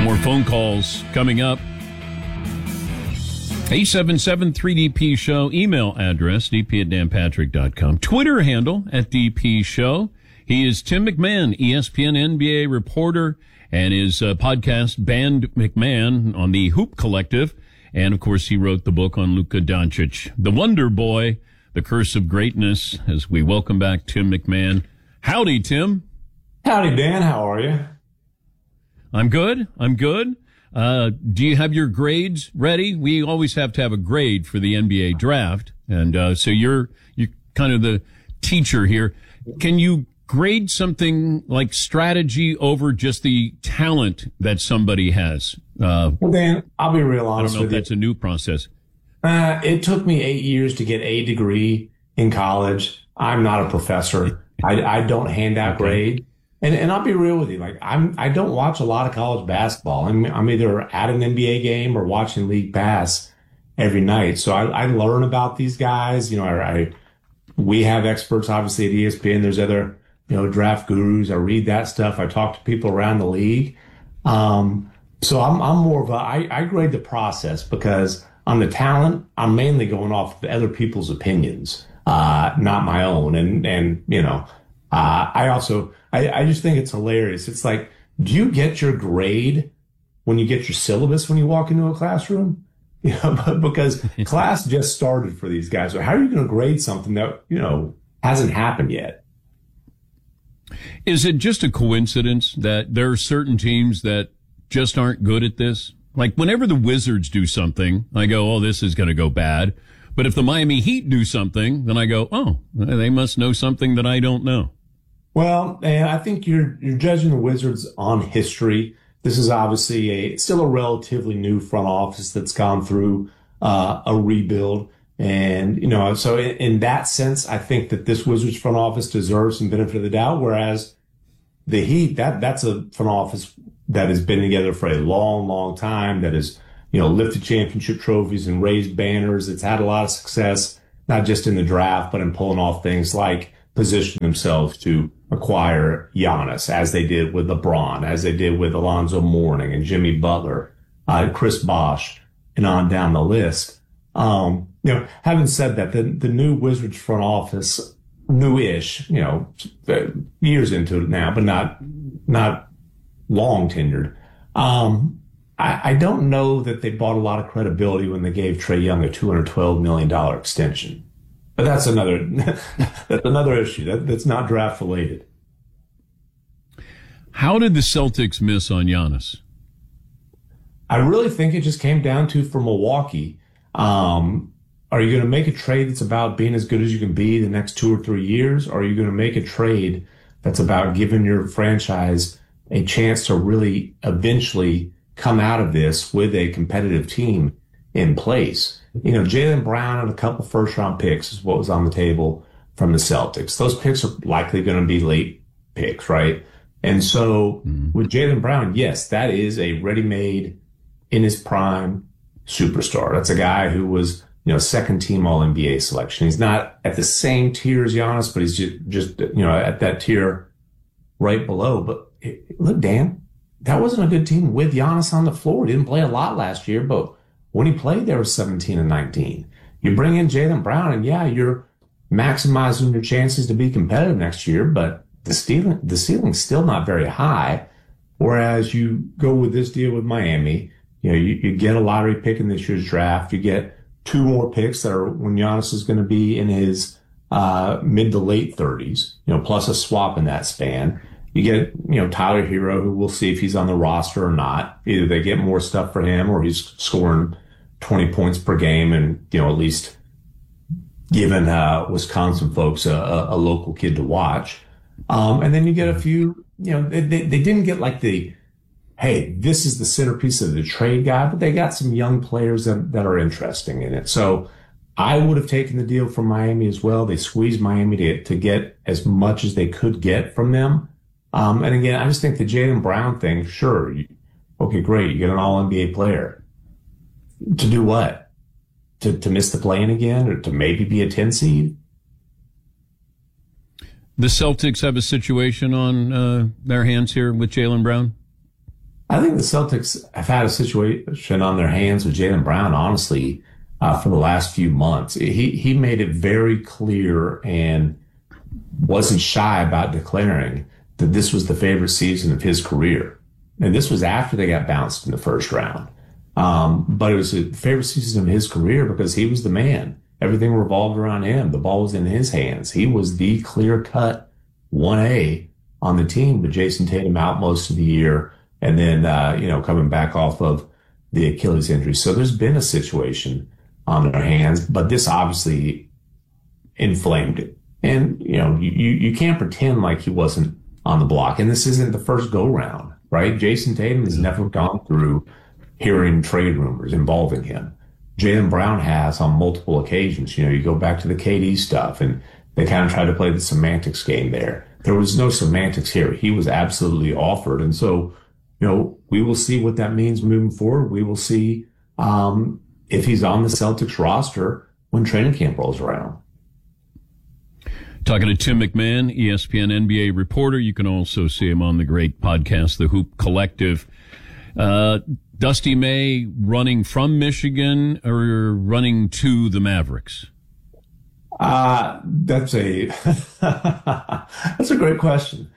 More phone calls coming up. 877-3DP Show. Email address, dp@danpatrick.com. Twitter handle @DP Show. He is Tim McMahon, ESPN NBA reporter, and his podcast, Band McMahon, on the Hoop Collective. And, of course, he wrote the book on Luka Doncic, The Wonder Boy, The Curse of Greatness, as we welcome back Tim McMahon. Howdy, Tim. Howdy, Dan. How are you? I'm good. Do you have your grades ready? We always have to have a grade for the NBA draft. And so you're kind of the teacher here. Can you grade something like strategy over just the talent that somebody has? Well, Dan, I'll be real honest with you. That's a new process. It took me 8 years to get a degree in college. I'm not a professor. I don't hand out grades. And I'll be real with you. Like, I don't watch a lot of college basketball. I'm either at an NBA game or watching League Pass every night. So I learn about these guys. You know, we have experts obviously at ESPN. There's other, draft gurus. I read that stuff. I talk to people around the league. So I'm more of I grade the process because on the talent, I'm mainly going off of other people's opinions, not my own. I just think it's hilarious. It's like, do you get your grade when you get your syllabus when you walk into a classroom? Because class just started for these guys. So how are you going to grade something that, hasn't happened yet? Is it just a coincidence that there are certain teams that just aren't good at this? Like whenever the Wizards do something, I go, oh, this is going to go bad. But if the Miami Heat do something, then I go, oh, they must know something that I don't know. Well, and I think you're judging the Wizards on history. This is obviously still a relatively new front office that's gone through a rebuild. And, so in that sense, I think that this Wizards front office deserves some benefit of the doubt, whereas the Heat, that's a front office that has been together for a long, long time, that has, lifted championship trophies and raised banners. It's had a lot of success, not just in the draft, but in pulling off things like position themselves to acquire Giannis, as they did with LeBron, as they did with Alonzo Mourning and Jimmy Butler, Chris Bosh, and on down the list. Having said that, the new Wizards front office, newish, years into it now, but not long tenured. I don't know that they bought a lot of credibility when they gave Trae Young a $212 million extension. But that's another issue. That's not draft related. How did the Celtics miss on Giannis? I really think it just came down to, for Milwaukee, are you going to make a trade that's about being as good as you can be the next 2 or 3 years? Or are you going to make a trade that's about giving your franchise a chance to really eventually come out of this with a competitive team in place? Jaylen Brown and a couple first-round picks is what was on the table from the Celtics. Those picks are likely going to be late picks, right? And so with Jaylen Brown, yes, that is a ready-made, in his prime superstar. That's a guy who was, second-team All-NBA selection. He's not at the same tier as Giannis, but he's just at that tier right below. But look, Dan, that wasn't a good team with Giannis on the floor. He didn't play a lot last year, but when he played, they were 17 and 19. You bring in Jaylen Brown, and yeah, you're maximizing your chances to be competitive next year, but the ceiling's still not very high. Whereas you go with this deal with Miami, you get a lottery pick in this year's draft. You get 2 more picks that are when Giannis is going to be in his mid to late 30s, plus a swap in that span. You get, Tyler Hero, who we'll see if he's on the roster or not. Either they get more stuff for him or he's scoring 20 points per game and, at least giving Wisconsin folks a local kid to watch. And then you get a few, they didn't get like hey, this is the centerpiece of the trade guy, but they got some young players that are interesting in it. So I would have taken the deal from Miami as well. They squeezed Miami to get as much as they could get from them. And again, I just think the Jaylen Brown thing, sure. Okay, great. You get an all-NBA player. To do what? To miss the play-in again, or to maybe be a 10 seed? The Celtics have a situation on their hands here with Jaylen Brown? I think the Celtics have had a situation on their hands with Jaylen Brown, honestly, for the last few months. He made it very clear and wasn't shy about declaring that this was the favorite season of his career. And this was after they got bounced in the first round. But it was a favorite season of his career because he was the man. Everything revolved around him. The ball was in his hands. He was the clear-cut 1A on the team, with Jason Tatum out most of the year and then, coming back off of the Achilles injury. So there's been a situation on their hands, but this obviously inflamed it. And, you can't pretend like he wasn't on the block. And this isn't the first go-round, right? Jason Tatum has never gone through hearing trade rumors involving him. Jaylen Brown has on multiple occasions. You go back to the KD stuff, and they kind of tried to play the semantics game there. There was no semantics here. He was absolutely offered. And so, we will see what that means moving forward. We will see if he's on the Celtics roster when training camp rolls around. Talking to Tim McMahon, ESPN NBA reporter. You can also see him on the great podcast, The Hoop Collective. Dusty May running from Michigan or running to the Mavericks? That's a that's a great question.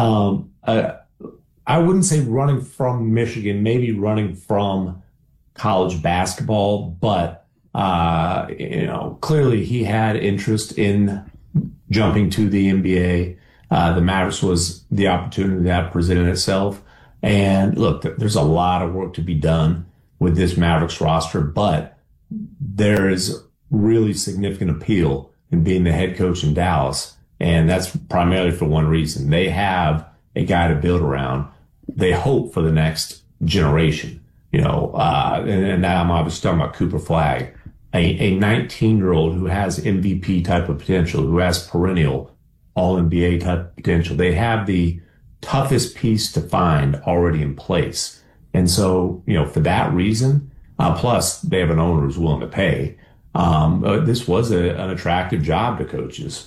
I wouldn't say running from Michigan, maybe running from college basketball, but clearly he had interest in jumping to the NBA. The Mavericks was the opportunity that presented itself. And look, there's a lot of work to be done with this Mavericks roster, but there is really significant appeal in being the head coach in Dallas. And that's primarily for one reason. They have a guy to build around. They hope for the next generation, and now I'm obviously talking about Cooper Flagg, a 19-year-old who has MVP type of potential, who has perennial All-NBA type potential. They have the toughest piece to find already in place. And so, for that reason, plus they have an owner who's willing to pay, this was an attractive job to coaches.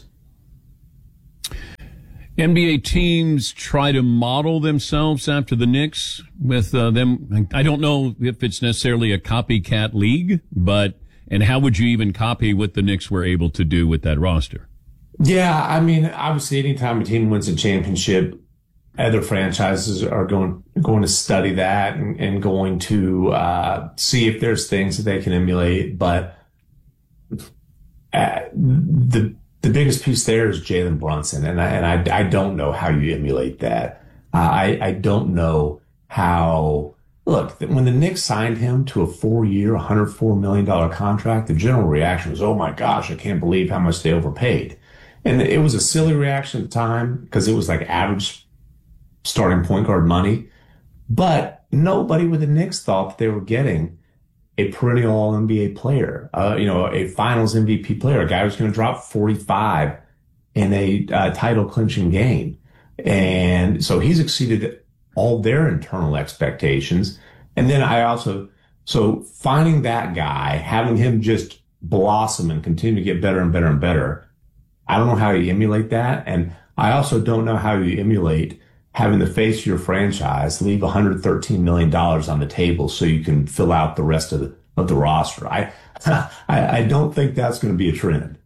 NBA teams try to model themselves after the Knicks with them. I don't know if it's necessarily a copycat league, and how would you even copy what the Knicks were able to do with that roster? Yeah, I mean, obviously anytime a team wins a championship, other franchises are going to study that and going to see if there's things that they can emulate. But the biggest piece there is Jalen Brunson, and I don't know how you emulate that. I don't know how. Look, when the Knicks signed him to a 4-year, $104 million contract, the general reaction was, "Oh my gosh, I can't believe how much they overpaid," and it was a silly reaction at the time because it was like average starting point guard money. But nobody with the Knicks thought that they were getting a perennial All-NBA player, a finals MVP player, a guy who's going to drop 45 in a title clinching game. And so he's exceeded all their internal expectations. And then so finding that guy, having him just blossom and continue to get better and better and better, I don't know how you emulate that. And I also don't know how you emulate having the face of your franchise leave $113 million on the table so you can fill out the rest of the roster. I don't think that's going to be a trend.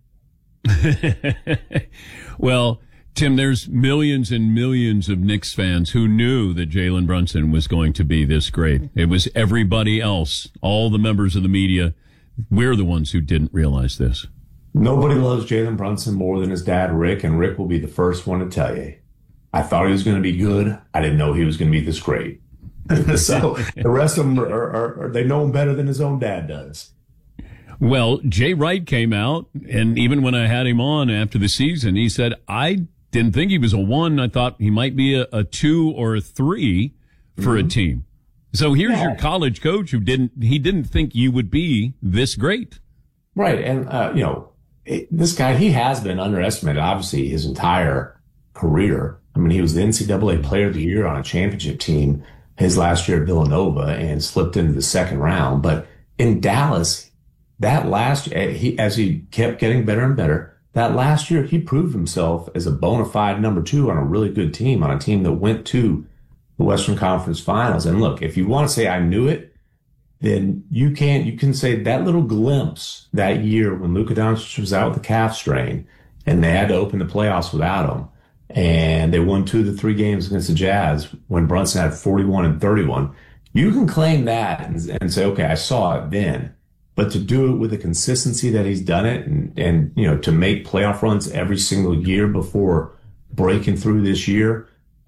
Well, Tim, there's millions and millions of Knicks fans who knew that Jalen Brunson was going to be this great. It was everybody else, all the members of the media. We're the ones who didn't realize this. Nobody loves Jalen Brunson more than his dad, Rick, and Rick will be the first one to tell you. I thought he was going to be good. I didn't know he was going to be this great. So the rest of them are they know him better than his own dad does. Well, Jay Wright came out, and even when I had him on after the season, he said, I didn't think he was a 1. I thought he might be a 2 or a 3 for a team. So here's your college coach who didn't think you would be this great. Right. And, this guy, he has been underestimated, obviously, his entire career. I mean, he was the NCAA Player of the Year on a championship team his last year at Villanova and slipped into the second round. But in Dallas, that last year, as he kept getting better and better, that last year he proved himself as a bona fide number 2 on a really good team, on a team that went to the Western Conference Finals. And look, if you want to say I knew it, then you can say that little glimpse that year when Luka Doncic was out with the calf strain and they had to open the playoffs without him. And they won 2 of the 3 games against the Jazz when Brunson had 41 and 31. You can claim that and say, okay, I saw it then. But to do it with the consistency that he's done it and to make playoff runs every single year before breaking through this year,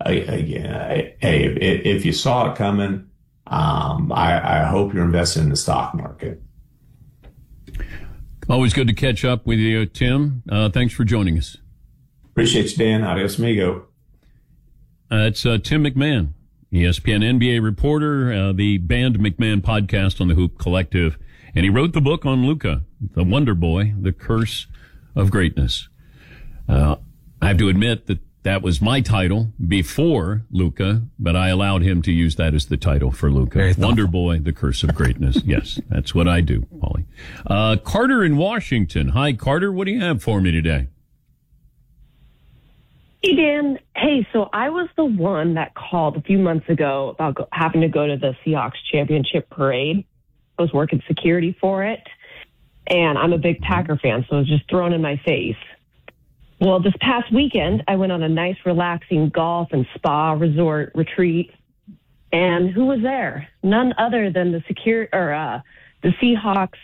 if you saw it coming, I hope you're invested in the stock market. Always good to catch up with you, Tim. Thanks for joining us. Appreciate you, Dan. Adios, amigo. It's Tim McMahon, ESPN NBA reporter, the Band McMahon podcast on the Hoop Collective. And he wrote the book on Luka, the Wonder Boy, The Curse of Greatness. I have to admit that was my title before Luka, but I allowed him to use that as the title for Luka. Wonder Boy, The Curse of Greatness. Yes, that's what I do, Paulie. Carter in Washington. Hi, Carter. What do you have for me today? Hey, Dan. Hey, so I was the one that called a few months ago about having to go to the Seahawks championship parade. I was working security for it, and I'm a big Packer fan, so it was just thrown in my face. Well, this past weekend, I went on a nice, relaxing golf and spa resort retreat, and who was there? None other than the Seahawks.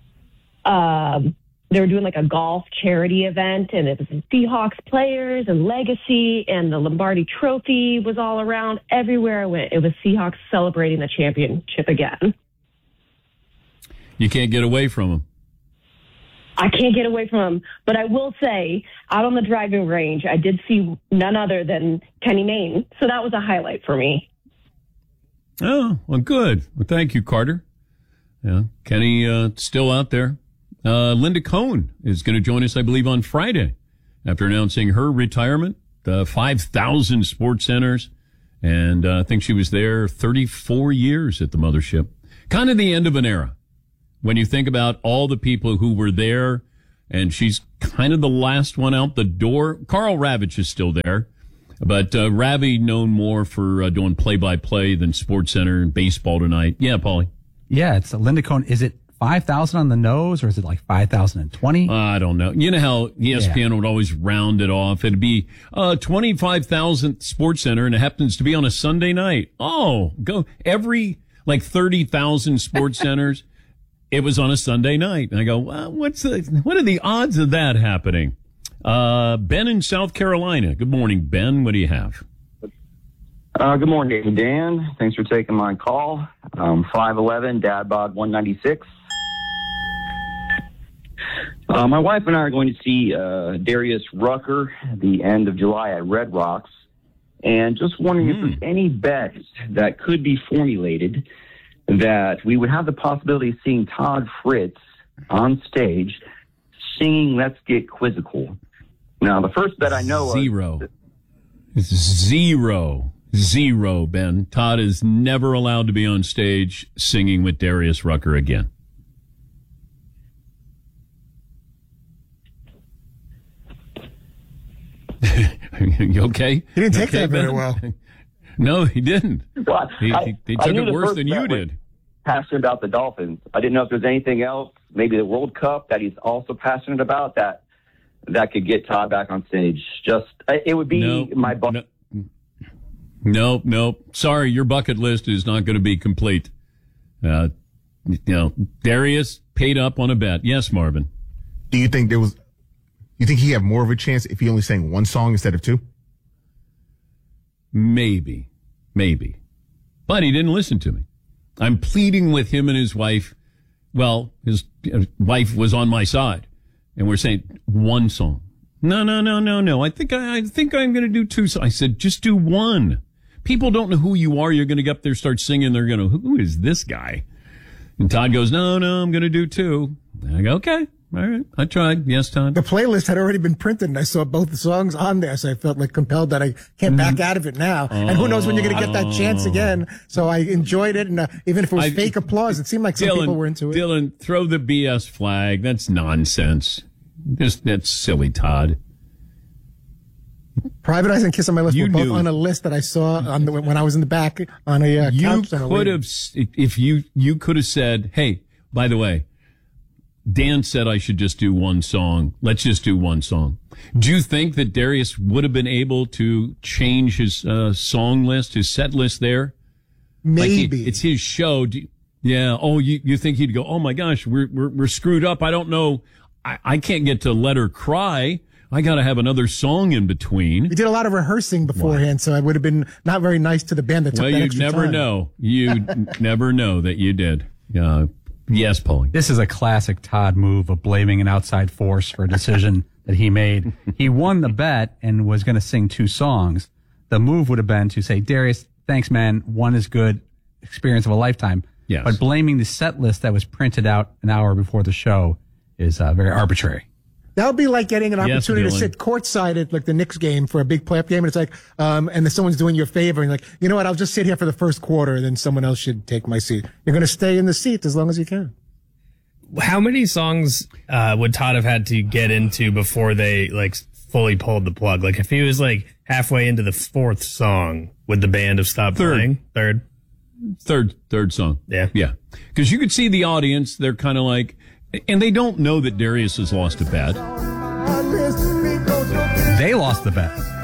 They were doing like a golf charity event, and it was the Seahawks players and legacy, and the Lombardi Trophy was all around. Everywhere I went, it was Seahawks celebrating the championship again. You can't get away from them. I can't get away from them. But I will say, out on the driving range, I did see none other than Kenny Mayne. So that was a highlight for me. Oh, well, good. Well, thank you, Carter. Yeah, Kenny still out there. Linda Cohn is going to join us, I believe, on Friday after announcing her retirement. 5,000 sports centers. And I think she was there 34 years at the mothership. Kind of the end of an era. When you think about all the people who were there, and she's kind of the last one out the door. Carl Ravitch is still there, but Ravi known more for doing play-by-play than SportsCenter and Baseball Tonight. Yeah, Paulie? Yeah, it's Linda Cohn. Is it 5,000 on the nose, or is it like 5,020? I don't know. You know how ESPN would always round it off. It'd be 25,000th SportsCenter, and it happens to be on a Sunday night. Oh, go every like 30,000 sports centers. It was on a Sunday night. And I go, well, what are the odds of that happening? Ben in South Carolina. Good morning, Ben. What do you have? Good morning, Dan. Thanks for taking my call. 5'11", dad bod 196. My wife and I are going to see Darius Rucker at the end of July at Red Rocks. And just wondering if there's any bets that could be formulated that we would have the possibility of seeing Todd Fritz on stage singing Let's Get Quizzical. Now, the first bet I know Zero, Ben. Todd is never allowed to be on stage singing with Darius Rucker again. You okay? He didn't take that very well. No, he didn't. Well, he took it worse than you did. Passionate about the Dolphins. I didn't know if there's anything else, maybe the World Cup that he's also passionate about that could get Todd back on stage. It would be my bucket. No. Sorry, your bucket list is not going to be complete. Darius paid up on a bet. Yes, Marvin. Do you think you think he had more of a chance if he only sang one song instead of two? Maybe. But he didn't listen to me. I'm pleading with him and his wife. Well, his wife was on my side, and we're saying one song. No. I think I'm going to do two songs. I said, just do one. People don't know who you are. You're going to get up there, start singing. They're going to, who is this guy? And Todd goes, no, I'm going to do two. And I go, okay. All right. I tried. Yes, Todd. The playlist had already been printed, and I saw both the songs on there, so I felt like compelled that I can't back out of it now. And who knows when you're going to get that chance again. So I enjoyed it, and even if it was fake applause, it seemed like some people were into it. Dylan, throw the BS flag. That's nonsense. That's silly, Todd. Private Eyes and Kiss on My List You were both knew. on a list that I saw when I was in the back on a You couch. on a could lady. have, if you could have said, hey, by the way, Dan said I should just do one song. Let's just do one song. Do you think that Darius would have been able to change his song list, his set list there? Maybe. It's his show. Yeah. Oh, you think he'd go, oh my gosh, we're screwed up. I don't know. I can't get to Let Her Cry. I got to have another song in between. We did a lot of rehearsing beforehand, so I would have been not very nice to the band that took that Well, you'd extra never time. know. You'd never know that you did. Yes, Paulie. This is a classic Todd move of blaming an outside force for a decision that he made. He won the bet and was going to sing 2 songs. The move would have been to say, Darius, thanks, man. One is good. Experience of a lifetime. Yes. But blaming the set list that was printed out an hour before the show is very arbitrary. That would be like getting an Yes, opportunity to Dylan. sit courtside at like the Knicks game for a big playoff game, and it's like, and then someone's doing you a favor, and you're like, you know what? I'll just sit here for the first quarter, and then someone else should take my seat. You're going to stay in the seat as long as you can. How many songs would Todd have had to get into before they like fully pulled the plug? Like if he was like halfway into the 4th song, would the band have stopped playing? Third song. Yeah. Yeah. Because you could see the audience, they're kind of like, and they don't know that Darius has lost a bet. They lost the bet.